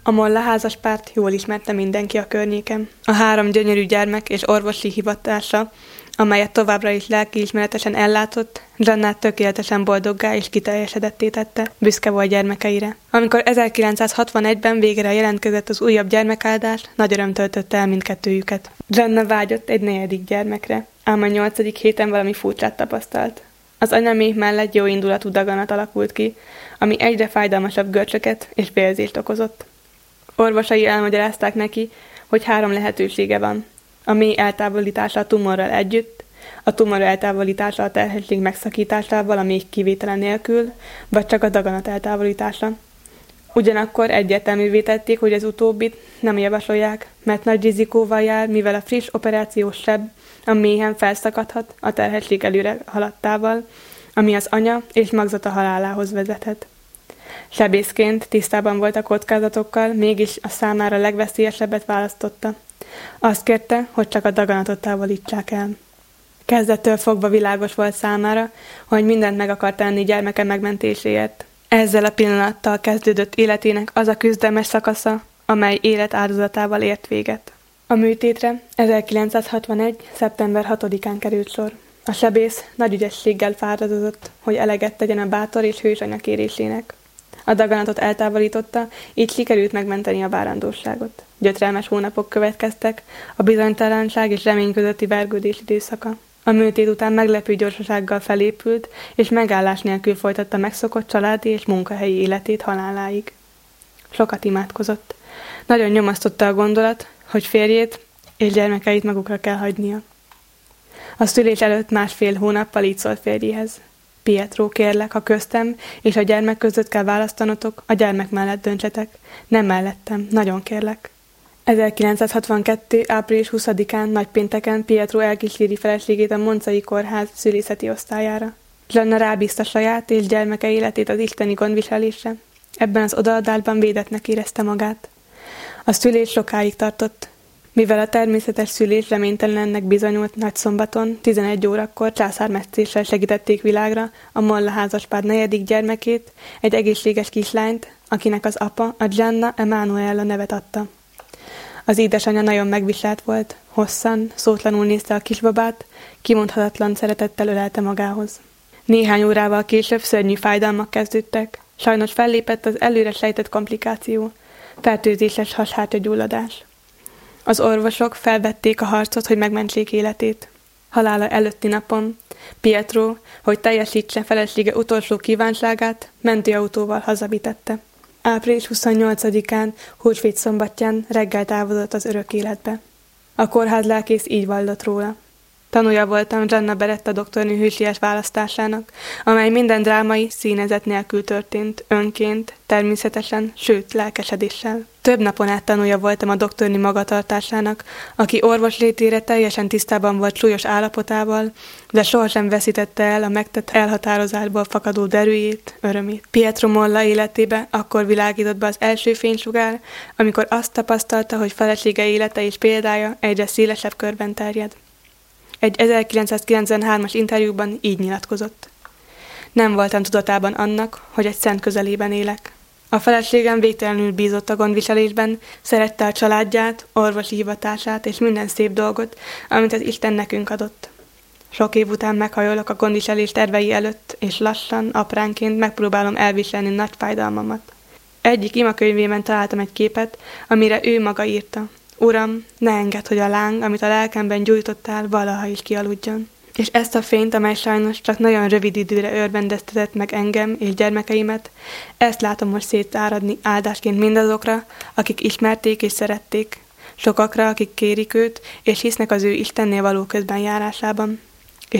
A Molla házaspárt jól ismerte mindenki a környéken. A 3 gyönyörű gyermek és orvosi hivatása, amelyet továbbra is lelkiismeretesen ellátott, Giannát tökéletesen boldoggá és kiteljesedetté tette, büszke volt gyermekeire. Amikor 1961-ben végre jelentkezett az újabb gyermekáldás, nagy öröm töltötte el mindkettőjüket. Gianna vágyott egy 4. gyermekre, ám a 8. héten valami furcsát tapasztalt. Az anyaméh mellett jó indulatú daganat alakult ki, ami egyre fájdalmasabb görcsöket és vérzést okozott. Orvosai elmagyarázták neki, hogy 3 lehetősége van. A mély eltávolítása a tumorral együtt, a tumor eltávolítása a terhesség megszakításával a méh kivétele nélkül, vagy csak a daganat eltávolítása. Ugyanakkor egyértelművé tették, hogy az utóbbit nem javasolják, mert nagy rizikóval jár, mivel a friss operációs seb a méhen felszakadhat a terhesség előre haladtával, ami az anya és magzata halálához vezethet. Sebészként tisztában volt a kockázatokkal, mégis a számára legveszélyesebbet választotta. Azt kérte, hogy csak a daganatot távolítsák el. Kezdettől fogva világos volt számára, hogy mindent meg akar tenni gyermeke megmentéséért. Ezzel a pillanattal kezdődött életének az a küzdelmes szakasza, amely élet áldozatával ért véget. A műtétre 1961. szeptember 6-án került sor. A sebész nagy ügyességgel fáradozott, hogy eleget tegyen a bátor és hős anya kérésének. A daganatot eltávolította, így sikerült megmenteni a várandóságot. Gyötrelmes hónapok következtek, a bizonytalanság és remény közötti vergődés időszaka. A műtét után meglepő gyorsasággal felépült, és megállás nélkül folytatta megszokott családi és munkahelyi életét haláláig. Sokat imádkozott. Nagyon nyomasztotta a gondolat, hogy férjét és gyermekeit magukra kell hagynia. A szülés előtt 1,5 hónappal így szólt férjéhez. Pietro, kérlek, ha köztem és a gyermek között kell választanotok, a gyermek mellett döntsetek. Nem mellettem, nagyon kérlek. 1962. április 20-án nagypénteken Pietro elkíséri feleségét a Monzai kórház szülészeti osztályára. Gianna rábízta saját és gyermeke életét az isteni gondviselésre. Ebben az odaadásban védettnek érezte magát. A szülés sokáig tartott. Mivel a természetes szülés reménytelennek bizonyult nagyszombaton, 11 órakor császármetszéssel segítették világra a Molla házaspár 4. gyermekét, egy egészséges kislányt, akinek az apa a Gianna Emanuela nevet adta. Az édesanyja nagyon megviselt volt, hosszan, szótlanul nézte a kisbabát, kimondhatatlan szeretettel ölelte magához. Néhány órával később szörnyű fájdalmak kezdődtek, sajnos fellépett az előre sejtett komplikáció, fertőzéses hashártyagyulladás. Az orvosok felvették a harcot, hogy megmentsék életét. Halála előtti napon Pietro, hogy teljesítse felesége utolsó kívánságát, mentőautóval hazavitette. Április 28-án, húsvét szombatján reggel távozott az örök életbe. A kórház lelkész így vallott róla. Tanúja voltam Gianna Beretta doktornő hősies választásának, amely minden drámai színezet nélkül történt, önként, természetesen, sőt, lelkesedéssel. Több napon át tanúja voltam a doktornő magatartásának, aki orvos létére teljesen tisztában volt súlyos állapotával, de sohasem veszítette el a megtett elhatározásból fakadó derűjét, örömét. Pietro Molla életébe akkor világított be az első fénysugár, amikor azt tapasztalta, hogy felesége élete és példája egyre szélesebb körben terjed. Egy 1993-as interjúban így nyilatkozott. Nem voltam tudatában annak, hogy egy szent közelében élek. A feleségem végtelenül bízott a gondviselésben, szerette a családját, orvosi hivatását és minden szép dolgot, amit az Isten nekünk adott. Sok év után meghajolok a gondviselés tervei előtt, és lassan, apránként megpróbálom elviselni nagy fájdalmamat. Egyik imakönyvében találtam egy képet, amire ő maga írta. Uram, ne engedd, hogy a láng, amit a lelkemben gyújtottál, valaha is kialudjon. És ezt a fényt, amely sajnos csak nagyon rövid időre örvendeztetett meg engem és gyermekeimet, ezt látom most szétáradni áldásként mindazokra, akik ismerték és szerették, sokakra, akik kérik őt, és hisznek az ő Istennél való közbenjárásában.